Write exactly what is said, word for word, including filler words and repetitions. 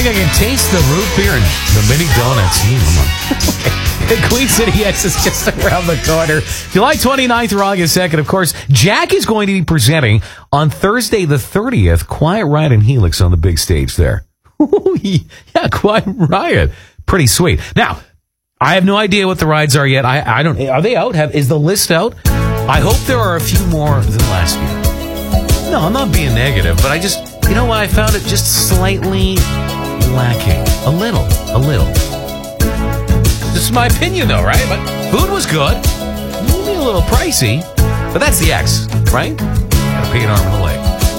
like I can taste the root beer and the mini donuts. Mm, the Queen City X is just around the corner. July twenty-ninth or August second, of course, Jack is going to be presenting on Thursday the thirtieth, Quiet Riot and Helix on the big stage there. Yeah, Quiet Riot. Pretty sweet. Now, I have no idea what the rides are yet. I, I don't. Are they out? Have, is the list out? I hope there are a few more than last year. No, I'm not being negative, but I just, you know what? I found it just slightly lacking. A little. A little. This is my opinion, though, right? But food was good. Maybe a little pricey. But that's the X, right? Gotta pay an arm and a leg.